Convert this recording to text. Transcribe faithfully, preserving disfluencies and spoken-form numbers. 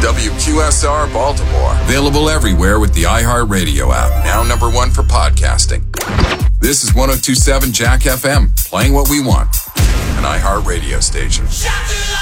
W Q S R Baltimore. Available everywhere with the iHeartRadio app. Now number one for podcasting. This is one oh two point seven Jack F M, playing what we want. An iHeartRadio station.